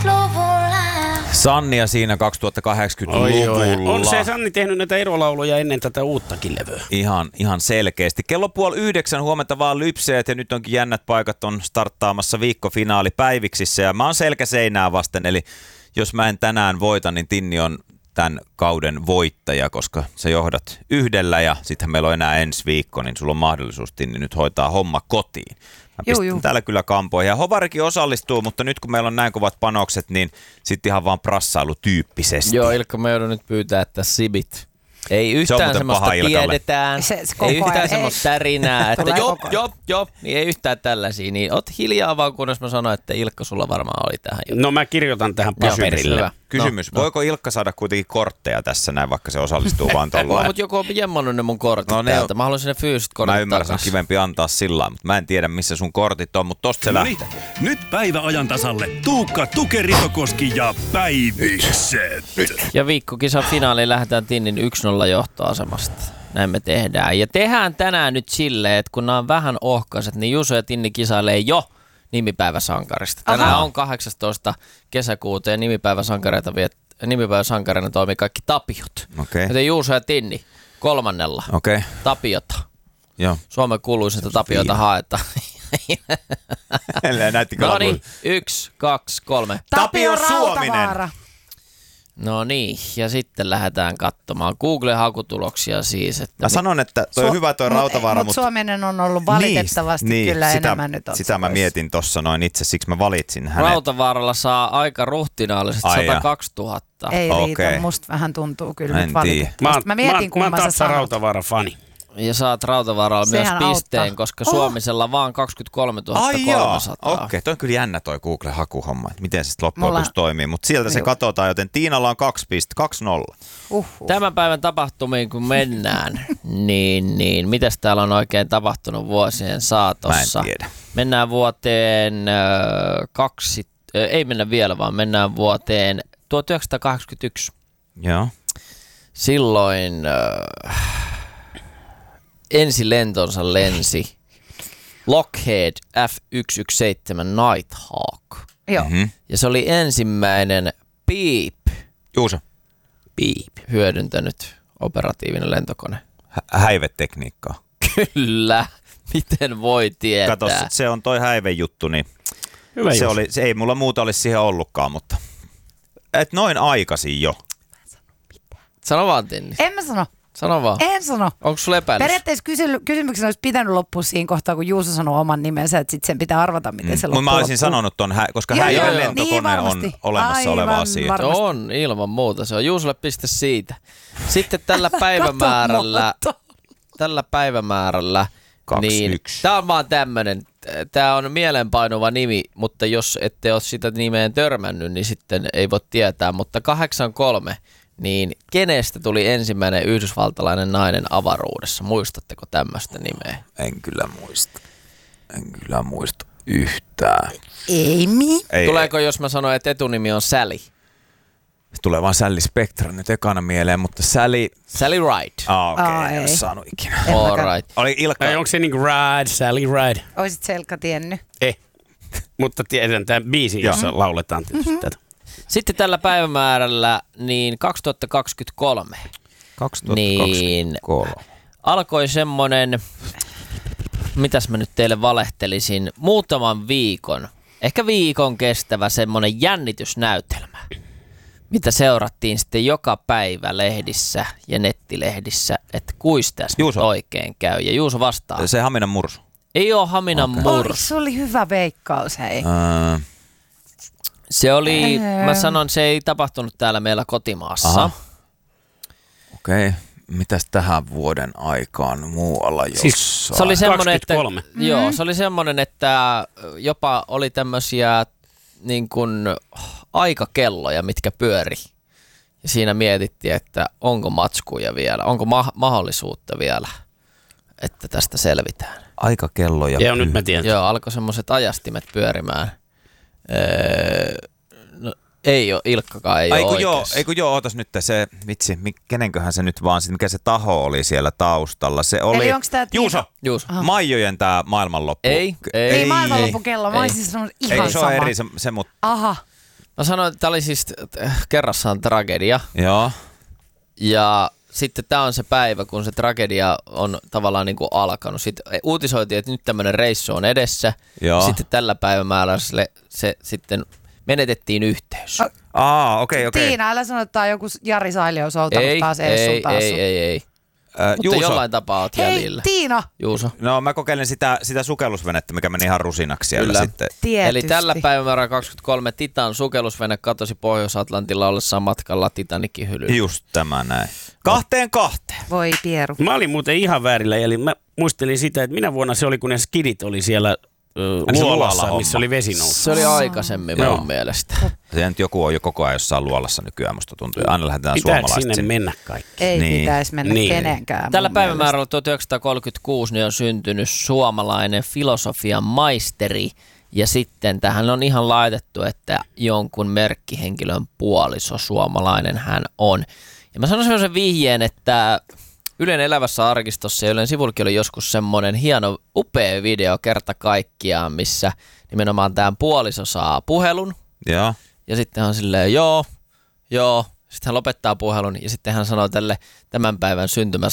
Sannia siinä 2080-luvulla. On se Sanni tehnyt näitä erolauluja ennen tätä uuttakin levyä. Ihan selkeästi. Kello 8:30 huomenta vaan lypseet ja nyt onkin jännät paikat on starttaamassa viikkofinaalipäiviksissä ja mä oon selkä seinää vasten, eli jos mä en tänään voita, niin Tinni on tämän kauden voittaja, koska sä johdat yhdellä ja sitten meillä on enää ensi viikko, niin sulla on mahdollisuus, Tinni, nyt hoitaa homma kotiin. Mä pistän täällä kyllä kampoihin. Ja Hovarikin osallistuu, mutta nyt kun meillä on näin kovat panokset, niin sitten ihan vaan prassailutyyppisesti. Joo, Ilkka, mä joudun nyt pyytää, että sibit. Ei yhtään semmoista tiedetään, ei yhtään semmoista tärinää, että jop, niin ei yhtään tällaisia. Niin oot hiljaa vaan, kunnes mä sanoin, että Ilkka, sulla varmaan oli tähän jotain. No mä kirjoitan tähän paperille. Kysymys, voiko Ilkka saada kuitenkin kortteja tässä näin, vaikka se osallistuu vaan tollaan? Mutta joku on jemmannut ne mun kortit täältä. Mä haluaisin ne fyysiset kortit. Mä ymmärrän, se on kivempi antaa sillä, mutta mä en tiedä, missä sun kortit on, mutta tosta se lähtee. Nyt päiväajan tasalle Tuukka Tukeritokoski ja Päivykset. Ja viikkokisan finaaliin lähdetään Tinnin 1-0 johtoasemasta. Näin me tehdään. Ja tehdään tänään nyt silleen, että kun nämä on vähän ohkaiset, niin Juuso ja Tinni kisailee jo nimipäiväsankarista. Tänään on 18. kesäkuuta ja nimipäiväsankareina toimii kaikki Tapiot. Okay. Joten Juuso ja Tinni 3. Tapiota. Joo. Suomen kuuluisinta Tapiota haetaan. No niin, 1, 2, 3. Tapio Suominen! No niin, ja sitten lähdetään katsomaan Google-hakutuloksia siis. Että mä sanon, että toi on hyvä toi Rautavaara, mutta Suominen on ollut valitettavasti kyllä enemmän nyt. Sitä mä mietin tossa noin itse, siksi mä valitsin hänet. Rautavaaralla saa aika ruhtinaalliset 102 000. Ei riitä, musta vähän tuntuu kyllä nyt valitettavasti. Mä mietin, mä oon Tapsa Rautavaara-fani. Ja saat Rautavaaralla myös pisteen, koska Suomisella vaan 23 300. Okei, toi on kyllä jännä toi Google-hakuhomma, miten se sitten loppujen lopuksi toimii, mutta sieltä se katsotaan, joten Tiinalla on 2 pistettä, 2-0. Tämän päivän tapahtumiin kun mennään, niin mitäs täällä on oikein tapahtunut vuosien saatossa? Mä en tiedä. Mennään vuoteen ei mennä vielä, vaan mennään vuoteen 1981. Joo. Silloin ensilentonsa lensi Lockheed F-117 Nighthawk. Joo. Ja se oli ensimmäinen Juuso. hyödyntänyt operatiivinen lentokone. Häivetekniikkaa. Kyllä. Miten voi tietää? Kato, se on toi häivejuttu, niin se ei mulla muuta olisi siihen ollutkaan, mutta et noin aikaisin jo. Sano vaan, Tinni. En mä sano. Sano vaan. En sano. Onko sulla epäilys? Periaatteessa kysymyksen olisi pitänyt loppua siinä kohtaa, kun Juuso sanoi oman nimensä, että sitten sen pitää arvata, miten se loppuu. Mä olisin sanonut ton, koska häiveen lentokone on olemassa oleva asia. Varmasti. On, ilman muuta. Se on Juusolle piste siitä. Sitten tällä päivämäärällä, 21. niin tää on vaan tämmönen. Tää on mielenpainuva nimi, mutta jos ette ole sitä nimeen törmännyt, niin sitten ei voi tietää. Mutta 83, niin kenestä tuli ensimmäinen yhdysvaltalainen nainen avaruudessa? Muistatteko tämmöistä nimeä? En kyllä muista yhtään. Ei. Tuleeko, jos mä sanon, että etunimi on Sally? Tulee vaan Sally Spectra nyt ekana mieleen, mutta Sally Wright. Okei, en saanut ikinä. All right. Oli Ilkka. Onko se niinku Ride, Sally Ride? Oisit Selka tiennyt. Ei, mutta tiedän tämän biisin, jossa lauletaan tietysti tätä. Sitten tällä päivämäärällä niin 2023. 2023. Niin alkoi semmonen, mitäs mä nyt teille valehtelisin, muutaman viikon, ehkä viikon kestävä semmonen jännitysnäytelmä, mitä seurattiin sitten joka päivä lehdissä ja nettilehdissä, että kuis tässä oikein käy. Ja Juuso vastaa. Se Haminan mursu. Ei oo Haminan mursu. Se oli hyvä veikkaus, hei. Se oli, mä sanon, se ei tapahtunut täällä meillä kotimaassa. Okei. Mitäs tähän vuoden aikaan muualla jossain? Siis se oli semmoinen, että, joo, se oli semmoinen, että jopa oli tämmöisiä niin kuin aikakelloja, mitkä pyöri. Ja siinä mietittiin, että onko matskuja vielä, onko mahdollisuutta vielä, että tästä selvitään. Aikakelloja. Joo, nyt mä tiedän. Joo, alkoi semmoiset ajastimet pyörimään. No, ei ole, Ilkkakaan ei ole oikeassa. Eiku ootas nyt se, vitsi, kenenköhän se nyt vaan, mikä se taho oli siellä taustalla. Se oli, eli onko tää Juuso. Maijojen tää maailmanloppu. Ei maailmanloppukello, mä olisin sanonut ihan Eikö se sama. ole eri se Aha. Mä sanoin, että tämä oli siis kerrassaan tragedia. Joo. Ja sitten tämä on se päivä, kun se tragedia on tavallaan niin kuin alkanut. Sitten uutisoitiin, että nyt tämmöinen reissu on edessä. Joo. Sitten tällä päivämäärällä se sitten menetettiin yhteys. Okei. Tiina, älä sano, että tää on joku Jari Sailio soutanut taas ees sun taas. Ei. Mutta Juuso. jollain tapaa oot Hei, jäljellä. Tiina! Juuso. No mä kokeilen sitä sukellusvenettä, mikä meni ihan rusinaksi siellä Kyllä. sitten. Tietysti. Eli tällä päivämäärällä 23 Titan sukellusvene katosi Pohjois-Atlantilla ollessaan matkalla Titanikin hyllylle. Just tämä näin. 2-2. Voi Pieru. Mä olin muuten ihan väärillä, eli mä muistelin sitä, että minä vuonna se oli, kun ne skidit oli siellä luolassa, homma. missä oli vesi noussut. Se oli aikaisemmin Joo. mun mielestä. Se nyt joku on jo koko ajan jossain luolassa nykyään, musta tuntuu. Aina lähdetään Pitääkö suomalaiset sinne mennä kaikki? Ei Niin. pitäisi mennä Niin. kenenkään. Tällä mun päivämäärällä 1936 niin on syntynyt suomalainen filosofian maisteri. Ja sitten tähän on ihan laitettu, että jonkun merkkihenkilön puoliso suomalainen hän on. Ja mä sanon sellaisen vihjeen, että Ylen elävässä arkistossa ja Ylen sivullakin oli joskus semmoinen hieno, upea video kerta kaikkiaan, missä nimenomaan tämä puoliso saa puhelun. Joo. Ja sitten hän silleen, joo. Sitten hän lopettaa puhelun ja sitten hän sanoo tälle tämän päivän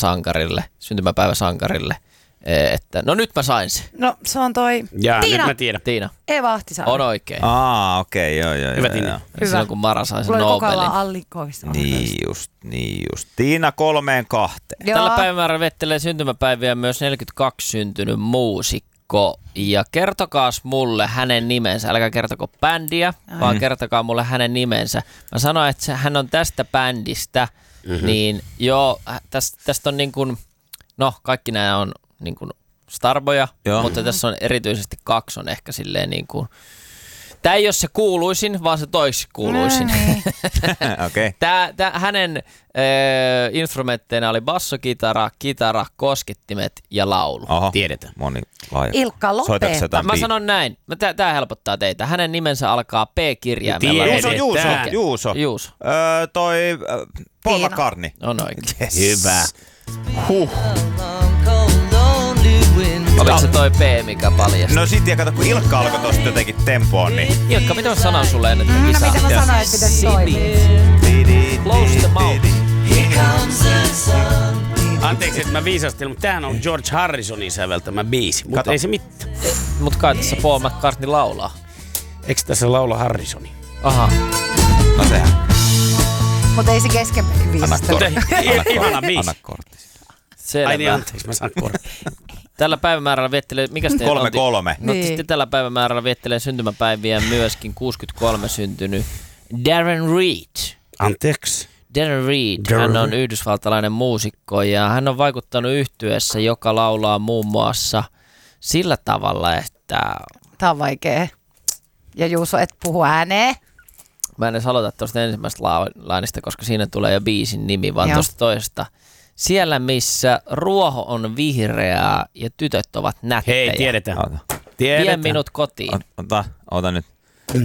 syntymäpäiväsankarille, että no nyt mä sain sen. No se on toi Jaa, Tiina. nyt mä tiedän. Tiina, Eva Ahtisaari. on oikein. Okei, joo. Hyvä Tiina. joo. Hyvä. Silloin kun Mara sai sen Mulla oli koko ajan Nobelin. allikoista. Niin just. Tiina 3-2. Joo. Tällä päivämäärällä vettelee syntymäpäiviä myös 42 syntynyt muusikko. Ja kertokaas mulle hänen nimensä. Älkää kertoko bändiä, vaan kertokaa mulle hänen nimensä. Mä sanoin, että hän on tästä bändistä. Niin joo, tästä on niin kuin, no kaikki nämä on niin kuin starboja, Joo. mutta tässä on erityisesti 2 on ehkä silleen niin kuin, tää ei ole se kuuluisin, vaan se toiksi kuuluisin. No niin. Okei. Hänen instrumentteina oli bassokitara, koskettimet ja laulu. Oho. Tiedetään. Moni laaja. Ilkka Soitatko sä lopeta. jotain Mä sanon näin, tää helpottaa teitä. Hänen nimensä alkaa P-kirjaimella. Tiedetään. Juuso. Juuso. Paul Tiina. McCartney. On oikein. Yes. Hyvä. Oliko se toi P, mikä paljasti? No sit ja kato, kun Ilkka alkoi tosta jotenkin tempoon, niin... Ilkka, mitä mä sanon sulle ennen No tätä kisaa? mitä mä sanoin, että pitäisi toimia? Close the mouth. Anteeksi, että mä viisastelin, mutta tämähän on George Harrisonin säveltämä biisi. Mutta Kato. ei se mitään. Mut kai tässä Paul McCartney laulaa. Eikö tässä laula Harrisoni? Aha. No sehän. Mutta ei se kesken Anna viisastelu. kortti. Ihana biisi. Anna kortti. Ai niin, Selvä. anteeksi, mä saan kortti. Tällä päivämäärällä viettelee, mikäs teillä 3-3. No Niin. sitten tällä päivämäärällä viettelee syntymäpäiviä myöskin 63 syntynyt Darren Reed. Anteeksi. Darren Reed, hän on yhdysvaltalainen muusikko ja hän on vaikuttanut yhtyeessä, joka laulaa muun muassa sillä tavalla, että Tää on vaikee. Ja Juuso, et puhu ääneen. mä en edes aloita tuosta ensimmäisestä lainista, koska siinä tulee jo biisin nimi, vaan Joo. tuosta toisesta. Siellä, missä ruoho on vihreää ja tytöt ovat nättejä. Hei, tiedetään. Ota. Vie Tiedetään. minut kotiin. Ota nyt.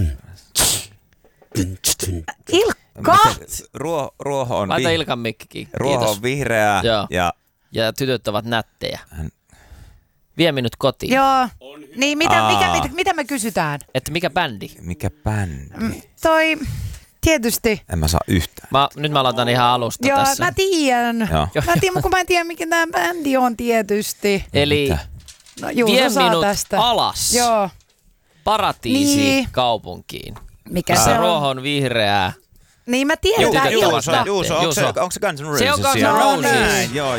Ilkka! Ruoho on, Laita Ilkan mikkikin. ruoho Kiitos. on vihreää Joo. ja Ja tytöt ovat nättejä. Vie minut kotiin. Joo. Niin, mitä me kysytään? Että mikä bändi? mikä bändi? Toi, tietysti. En mä saa yhtään. Nyt mä aloitan ihan alusta Joo, tässä. mä tiedän. Joo. Mä tiedän, kun mä en tiedä, mikä tää bändi on tietysti. Eli Mitä? No, vie Juuso saa minut tästä. alas Joo. paratiisi Niin. kaupunkiin. Mikä Missä se on? ruoho on vihreää. Niin mä tiedän tää Juuso, Ilkka. Juuso, onko se Guns N' Roses? Se on Guns N' siellä? Roses. Näin, joo.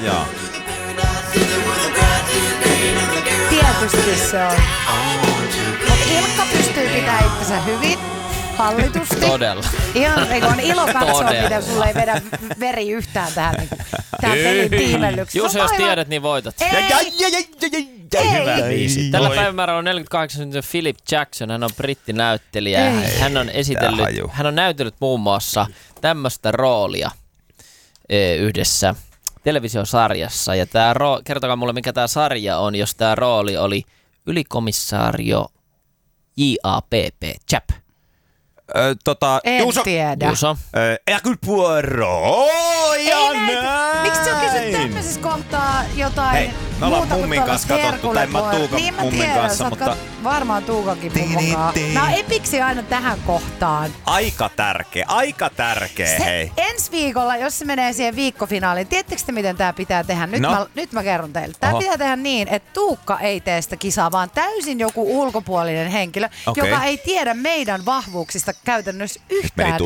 Tietysti se on. Mut Ilkka pystyy pitämään itsensä hyvin, hallitusti. Todella. Ihan, eikö on ilo katsoa, Todella. miten sulle ei vedä veri yhtään tähän pelin tiimellyksi. Juuso, jos tiedät, niin voitat. Hyvä biisi. Tällä Toi. päivämäärällä on 48 syntynyt Philip Jackson. Hän on brittinäyttelijä. Hän on haju. hän on näytellyt muun muassa tämmöistä roolia yhdessä televisiosarjassa. Ja kertokaa mulle, mikä tämä sarja on, jos tämä rooli oli ylikomissaario J.A.P.P. Chap. En Juuso. tiedä. Juuso. Hercule Poirot. Ja Ei näitä. näin. Miksi sä kysyt tämmöisessä kohtaa jotain? Hei, Me ollaan Muuta kuin mummin kanssa katsottu, tai mä Tuukan niin mä mummin tiedän, kanssa, sä mutta... oot varmaan Tuukankin mummon kanssa. Nää on epiksi aina tähän kohtaan. Aika tärkeä, hei. Ensi viikolla, jos se menee siihen viikkofinaaliin, tiedättekö te miten tää pitää tehdä? Nyt mä kerron teille. Tää pitää tehdä niin, että Tuukka ei tee sitä kisaa, vaan täysin joku ulkopuolinen henkilö, joka ei tiedä meidän vahvuuksista käytännössä yhtään